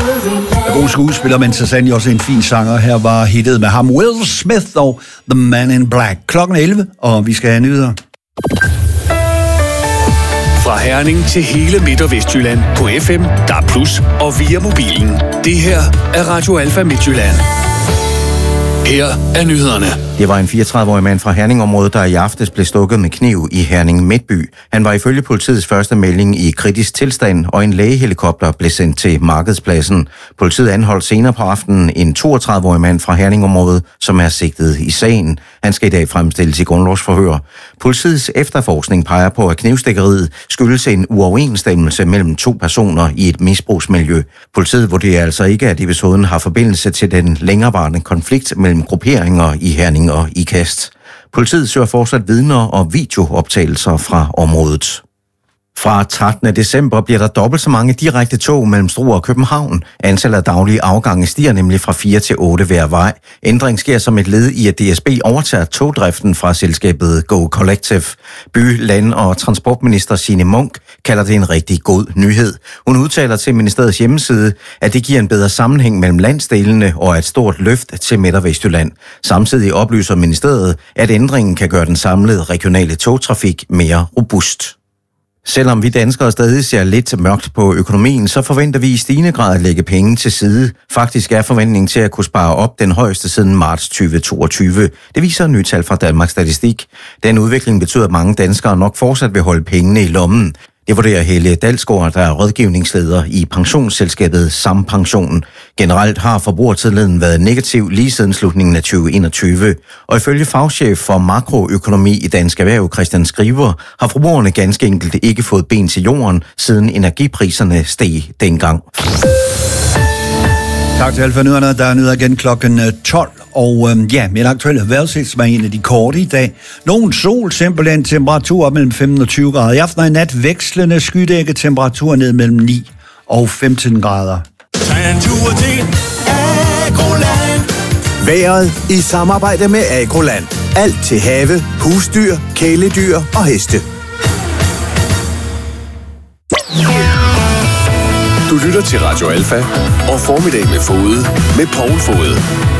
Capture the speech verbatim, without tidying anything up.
God skuespiller, men så sandelig også en fin sanger. Her var hittet med ham, Will Smith og The Man in Black. Klokken elleve, og vi skal have nyheder. Fra Herning til hele Midt- og Vestjylland på F M, D A B plus, og via mobilen. Det her er Radio Alfa Midtjylland. Her er nyhederne. Det var en fireogtredive-årig mand fra Herning-området, der i aftes blev stukket med kniv i Herning Midtby. Han var ifølge politiets første melding i kritisk tilstand, og en lægehelikopter blev sendt til Markedspladsen. Politiet anholdt senere på aftenen en toogtredive-årig mand fra Herning-området, som er sigtet i sagen. Han skal i dag fremstilles i grundlovsforhør. Politiets efterforskning peger på, at knivstikkeriet skyldes en uoverensstemmelse mellem to personer i et misbrugsmiljø. Politiet vurderer altså ikke, at episoden har forbindelse til den længerevarende konflikt mellem grupperinger i Herning og Ikast. Politiet søger fortsat vidner og videooptagelser fra området. Fra trettende december bliver der dobbelt så mange direkte tog mellem Struer og København. Antallet af daglige afgange stiger nemlig fra fire til otte hver vej. Ændring sker som et led i, at D S B overtager togdriften fra selskabet Go Collective. By-, land- og transportminister Signe Munk kalder det en rigtig god nyhed. Hun udtaler til ministeriets hjemmeside, at det giver en bedre sammenhæng mellem landsdelene og et stort løft til Midt- og Vestjylland. Samtidig oplyser ministeriet, at ændringen kan gøre den samlede regionale togtrafik mere robust. Selvom vi danskere stadig ser lidt mørkt på økonomien, så forventer vi i stigende grad at lægge penge til side. Faktisk er forventningen til at kunne spare op den højeste siden marts tyve toogtyve. Det viser nye tal fra Danmarks Statistik. Den udvikling betyder, at mange danskere nok fortsat vil holde pengene i lommen. Det vurderer Helle Dalsgaard, der er rådgivningsleder i pensionsselskabet Sampension. Generelt har forbrugertilliden været negativ lige siden slutningen af tyve enogtyve. Og ifølge fagchef for makroøkonomi i Dansk Erhverv, Christian Skriver, har forbrugerne ganske enkelt ikke fået ben til jorden, siden energipriserne steg dengang. Tak til Alfa Nyhederne. Der er nyheder igen klokken tolv. Og øhm, ja, med aktuelle vejrudsigt var en af de korte i dag. Nogen sol, simpelthen temperatur op mellem femten og tyve grader. I aften og i nat vekslende skydække, temperatur ned mellem ni og femten grader. Vejret i samarbejde med Agroland. Alt til have, husdyr, kæledyr og heste. Du lytter til Radio Alfa og Formiddag med Fode med Poul Fode.